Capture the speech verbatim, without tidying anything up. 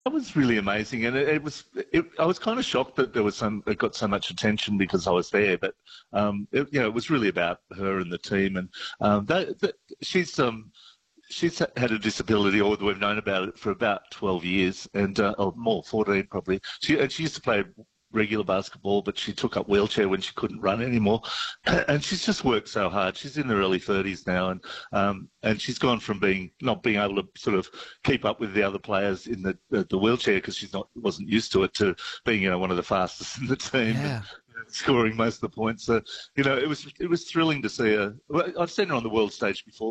That was really amazing, and it, it was. It, I was kind of shocked that there was some. It got so much attention because I was there, but um, it, you know, it was really about her and the team, and um, that, that, she's um, she's had a disability, or we've known about it for about twelve years, and uh, or more, fourteen probably. She and she used to play regular basketball, but she took up wheelchair when she couldn't run anymore, and she's just worked so hard. She's in her early thirties now, and um, and she's gone from being not being able to sort of keep up with the other players in the the, the wheelchair because she's not wasn't used to it, to being, you know, one of the fastest in the team. Yeah. And, scoring most of the points. So, you know, it was it was thrilling to see her. Well, I've seen her on the world stage before,